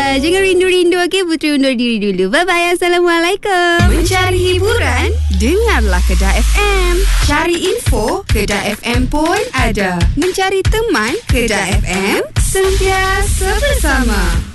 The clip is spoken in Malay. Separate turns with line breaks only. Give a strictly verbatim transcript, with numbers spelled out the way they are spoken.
uh, jangan rindu-rindu, okey? Puteri undur diri dulu. Bye-bye. Assalamualaikum. Mencari hiburan, dengarlah Kedah F M. Cari info, Kedah F M pun ada. Mencari teman, Kedah F M sentiasa bersama.